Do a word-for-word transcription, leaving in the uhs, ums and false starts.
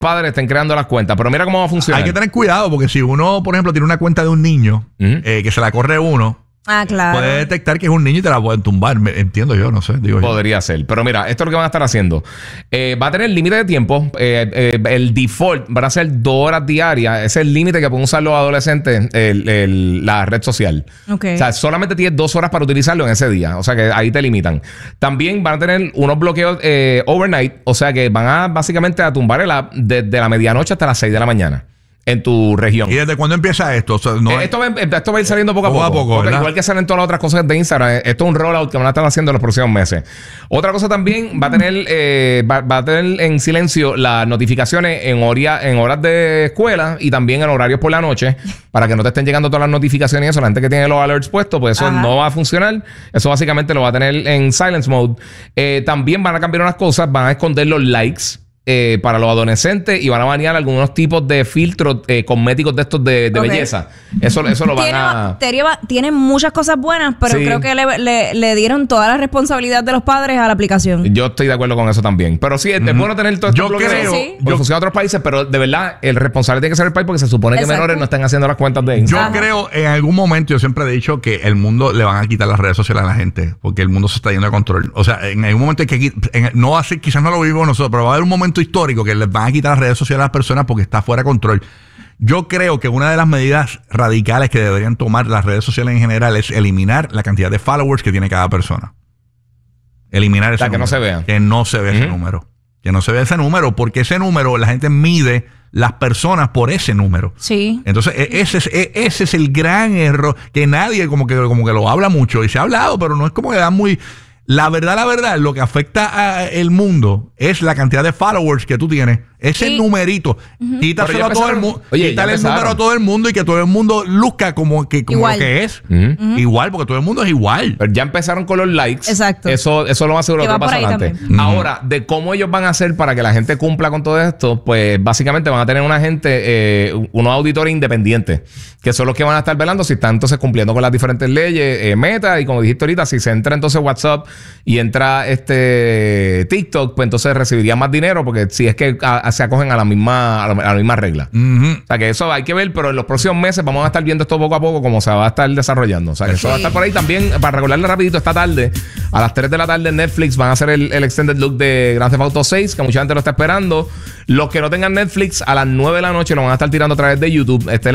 padres estén creando las cuentas. Pero mira cómo va a funcionar. Hay que tener cuidado porque si uno, por ejemplo, tiene una cuenta de un niño uh-huh. eh, que se la corre uno, Ah, claro. puede detectar que es un niño y te la pueden tumbar. Me, entiendo yo, no sé. Digo Podría yo. ser. Pero mira, esto es lo que van a estar haciendo. Eh, va a tener límite de tiempo. Eh, eh, el default van a ser dos horas diarias. Ese es el límite que pueden usar los adolescentes, el, el, la red social. Okay. O sea, solamente tienes dos horas para utilizarlo en ese día. O sea, que ahí te limitan. También van a tener unos bloqueos eh, overnight. O sea, que van a básicamente a tumbar el app desde la medianoche hasta las seis de la mañana. En tu región. ¿Y desde cuándo empieza esto? O sea, no eh, esto, va, esto va a ir saliendo poco a poco. poco, a poco igual que salen todas las otras cosas de Instagram. Esto es un rollout que van a estar haciendo en los próximos meses. Otra cosa también va a tener eh, va, va a tener en silencio las notificaciones en, horia, en horas de escuela y también en horarios por la noche para que no te estén llegando todas las notificaciones y eso. La gente que tiene los alerts puestos, pues eso Ajá. no va a funcionar. Eso básicamente lo va a tener en silence mode. Eh, también van a cambiar unas cosas. Van a esconder los likes. Eh, para los adolescentes y van a banear algunos tipos de filtros eh, cosméticos de estos de, de okay. belleza. Eso, eso lo van tiene, a... Tiene, tiene muchas cosas buenas, pero sí. creo que le, le, le dieron toda la responsabilidad de los padres a la aplicación. Yo estoy de acuerdo con eso también. Pero sí, es, mm-hmm. es bueno tener todo esto. Yo creo... Sí. Yo funciona en otros países, pero de verdad, el responsable tiene que ser el país porque se supone Exacto. que menores no están haciendo las cuentas de Instagram. Yo creo, en algún momento, yo siempre he dicho que el mundo le van a quitar las redes sociales a la gente porque el mundo se está yendo de control. O sea, en algún momento hay que... En, no así, quizás no lo vivimos nosotros, pero va a haber un momento histórico que les van a quitar las redes sociales a las personas porque está fuera de control. Yo creo que una de las medidas radicales que deberían tomar las redes sociales en general es eliminar la cantidad de followers que tiene cada persona. Eliminar ese o sea, número. Que no se vea. Que no se ve uh-huh. ese número. Que no se ve ese número porque ese número la gente mide las personas por ese número. Sí. Entonces ese es, ese es el gran error que nadie como que, como que lo habla mucho y se ha hablado, pero no es como que da muy... La verdad, la verdad, lo que afecta al mundo es la cantidad de followers que tú tienes. Ese sí. numerito. Uh-huh. Quítaselo a todo el mundo. Quítale el número a todo el mundo y que todo el mundo luzca como, que, como lo que es. Uh-huh. Uh-huh. Igual, porque todo el mundo es igual. Pero ya empezaron con los likes. Exacto. Eso, eso lo más seguro que va para adelante. Uh-huh. Ahora, de cómo ellos van a hacer para que la gente cumpla con todo esto, pues básicamente van a tener una gente, eh, unos auditores independientes, que son los que van a estar velando si están entonces cumpliendo con las diferentes leyes, eh, Meta, y como dijiste ahorita, si se entra entonces WhatsApp y entra este TikTok, pues entonces recibiría más dinero porque si es que a, a, se acogen a la misma a la, a la misma regla. Uh-huh. O sea que eso hay que ver, pero en los próximos meses vamos a estar viendo esto poco a poco como se va a estar desarrollando. O sea que sí. eso va a estar por ahí también. Para recordarle rapidito, esta tarde a las tres de la tarde en Netflix van a hacer el, el extended look de Grand Theft Auto seis, que mucha gente lo está esperando. Los que no tengan Netflix a las nueve de la noche lo van a estar tirando a través de YouTube. Este